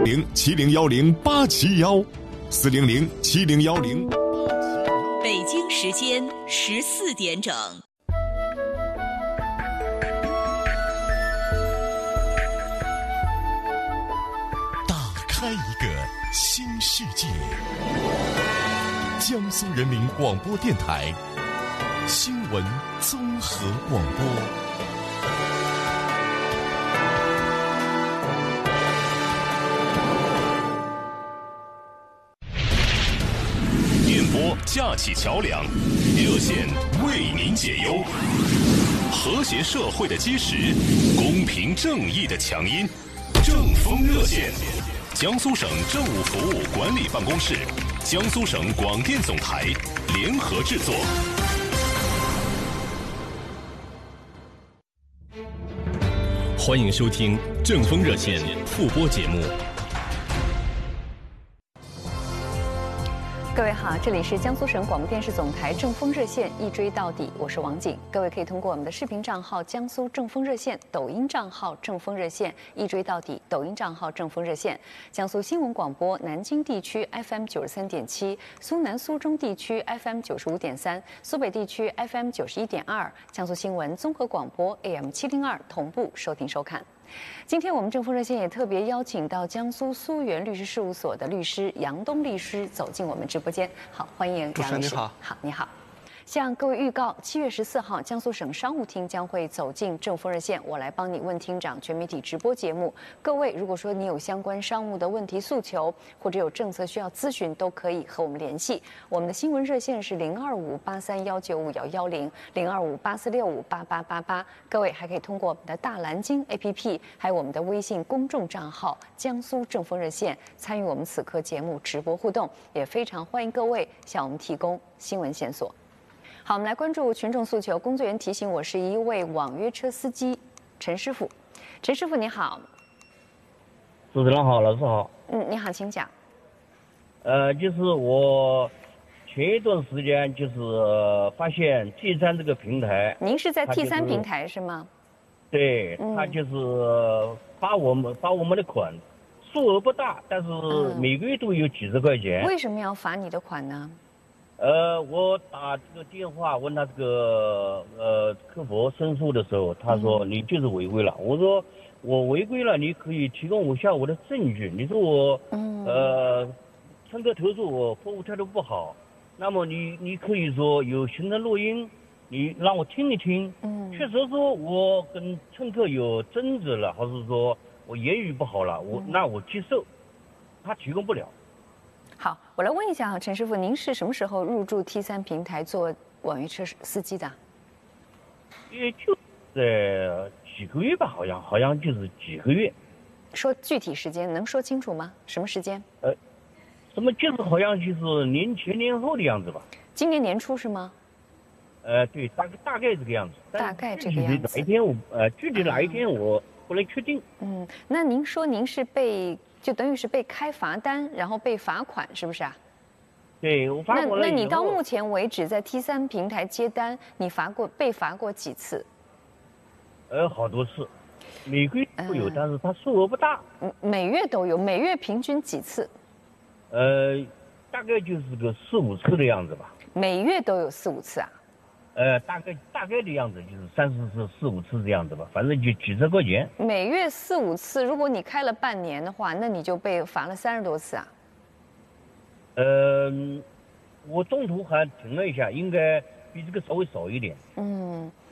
4010-7010-871，400-7010-871。 北京时间14点整。 打开一个新世界。江苏人民广播电台新闻综合广播。架起桥梁，热线为您解忧，和谐社会的基石，公平正义的强音，正风热线，江苏省政务服务管理办公室、江苏省广电总台联合制作。欢迎收听正风热线复播节目。 各位好，这里是江苏省广播电视总台正风热线一追到底，我是王景。各位可以通过我们的视频账号江苏正风热线、抖音账号正风热线一追到底、抖音账号正风热线、江苏新闻广播南京地区 FM 93.7、苏南苏中地区 FM 95.3、苏北地区 FM 91.2、江苏新闻综合广播 AM 702同步收听收看。今天我们正风热线也特别邀请到江苏苏源律师事务所的律师杨东律师走进我们直播间。好，欢迎杨律师。好，你好。向各位预告，7月14号，江苏省商务厅将会走进正风热线，我来帮你问厅长全媒体直播节目。各位，如果说你有相关商务的问题诉求，或者有政策需要咨询，都可以和我们联系。我们的新闻热线是02583195110，02584658888。各位还可以通过我们的大蓝鲸 APP， 还有我们的微信公众账号江苏正风热线参与我们此刻节目直播互动，也非常欢迎各位向我们提供新闻线索。好，我们来关注群众诉求。工作人员提醒我是一位网约车司机陈师傅。陈师傅你好。 主持人好，老师好。 你好，请讲。 就是我前一段时间就是发现 T3这个平台。 您是在 T3平台是吗？ 对，他就是发我们的款，数额不大，但是每个月都有几十块钱。 为什么要罚你的款呢？ 我打这个电话问他这个客服申诉的时候，他说你就是违规了。我说我违规了，你可以提供我下我的证据。你说我乘客投诉我服务态度不好，那么你可以说有行车录音，你让我听一听。确实说我跟乘客有争执了，或是说我言语不好了，那我接受，他提供不了。 好，我来问一下陈师傅，您是什么时候入驻 T3平台做网约车司机的？ 也就在几个月吧，好像就是几个月。 说具体时间能说清楚吗？什么时间？ 什么就是好像就是年前年后的样子吧。 今年年初是吗？ 对，大概这个样子。 大概这个样子。 具体哪一天我不能确定。 那您说您是就等于是被开罚单，然后被罚款，是不是啊？ 对，我罚过了。 那你到目前为止在 T3平台接单，你被罚过几次？ 好多次，每个月都有，但是它数额不大。 每月都有，每月平均几次？ 大概就是个4、5次的样子吧。 每月都有4、5次啊？ 大概的样子就是3、4次、4、5次这样子吧，反正就几十块钱。 每月4、5次，如果你开了半年的话，那你就被罚了30多次啊？ 我中途还停了一下，应该比这个稍微少一点。